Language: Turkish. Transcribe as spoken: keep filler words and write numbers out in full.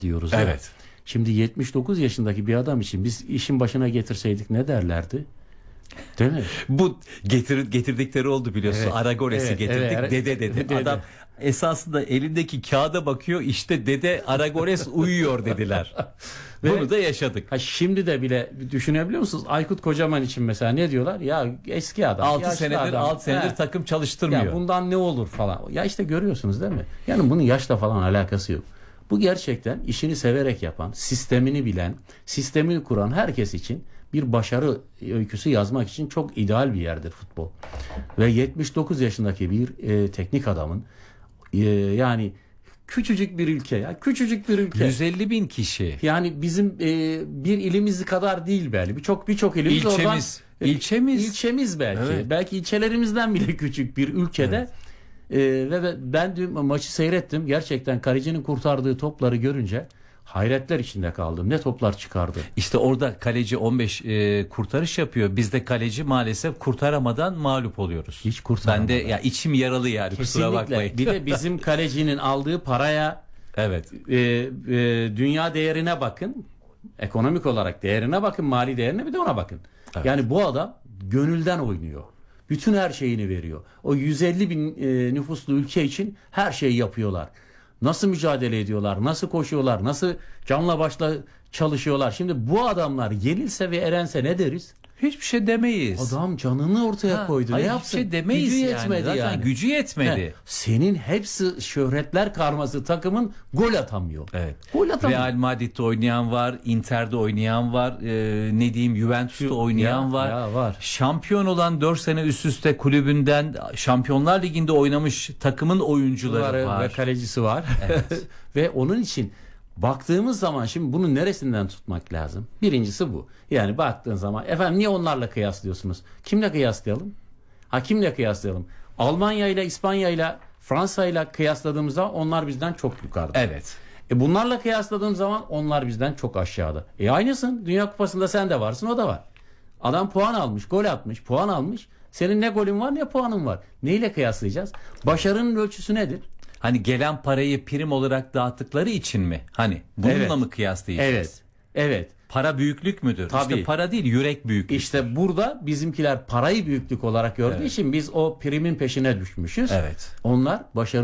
diyoruz. Ya. Evet. Şimdi yetmiş dokuz yaşındaki bir adam için biz işin başına getirseydik ne derlerdi? Değil mi? Bu getir, getirdikleri oldu biliyorsun. Evet. Aragores'i Evet, getirdik. evet. Dede dedi. Dede. Adam esasında elindeki kağıda bakıyor. İşte dede Aragores uyuyor dediler. Bunu da yaşadık. Ha, şimdi de bile düşünebiliyor musunuz? Aykut Kocaman için mesela ne diyorlar? Ya eski adam. altı yaşlı senedir adam. altı senedir He. takım çalıştırmıyor. Ya bundan ne olur falan. Ya işte görüyorsunuz değil mi? Yani bunun yaşla falan alakası yok. Bu gerçekten işini severek yapan, sistemini bilen, sistemini kuran herkes için bir başarı öyküsü yazmak için çok ideal bir yerdir futbol. Ve yetmiş dokuz yaşındaki bir e, teknik adamın e, yani küçücük bir ülke ya küçücük bir ülke. yüz elli bin kişi. Yani bizim e, bir ilimiz kadar değil belki. Birçok birçok ilimiz İlçemiz. oradan İlçemiz. ilçemiz belki. Evet. Belki ilçelerimizden bile küçük bir ülkede. Evet. Ee, ve ben dün maçı seyrettim. Gerçekten kalecinin kurtardığı topları görünce hayretler içinde kaldım. Ne toplar çıkardı. İşte orada kaleci on beş e, kurtarış yapıyor. Bizde kaleci maalesef kurtaramadan mağlup oluyoruz. Hiç kurtaramadan. Ben de ya içim yaralı yani kusura bakmayın. Bir de bizim kalecinin aldığı paraya Evet. e, e, dünya değerine bakın. Ekonomik olarak değerine bakın. Mali değerine bir de ona bakın. Evet. Yani bu adam gönülden oynuyor. Bütün her şeyini veriyor. O yüz elli bin e, nüfuslu ülke için her şeyi yapıyorlar. Nasıl mücadele ediyorlar, nasıl koşuyorlar, nasıl canla başla çalışıyorlar. Şimdi bu adamlar yenilse ve erense ne deriz? Hiçbir şey demeyiz. Adam canını ortaya Ha, koydu. hayır, Ne hiçbir yapsın? şey demeyiz gücü yani. yetmedi Zaten yani. gücü yetmedi. He, senin hepsi şöhretler karması takımın gol atamıyor. Evet. Gol atamıyor. Real Madrid'de oynayan var, Inter'de oynayan var, e, ne diyeyim Juventus'ta oynayan ya, var. ya var. Şampiyon olan dört sene üst üste kulübünden Şampiyonlar Ligi'nde oynamış takımın oyuncuları Var var. ve kalecisi var. Evet. Ve onun için baktığımız zaman şimdi bunun neresinden tutmak lazım? Birincisi bu. Yani baktığın zaman efendim niye onlarla kıyaslıyorsunuz? Kimle kıyaslayalım? Ha kimle kıyaslayalım? Almanya ile İspanya ile Fransa ile kıyasladığımızda onlar bizden çok yukarıda. Evet. E bunlarla kıyasladığım zaman onlar bizden çok aşağıda. E aynısın. Dünya Kupası'nda sen de varsın, o da var. Adam puan almış, gol atmış, puan almış. Senin ne golün var ne puanın var. Neyle kıyaslayacağız? Başarının ölçüsü nedir? Hani gelen parayı prim olarak dağıttıkları için mi? Hani bununla Evet. mı kıyaslayacağız? Evet. Evet. Para büyüklük müdür? Tabii. İşte para değil, yürek büyüklük. İşte burada bizimkiler parayı büyüklük olarak gördüğü Evet. için biz o primin peşine düşmüşüz. Evet. Onlar başarı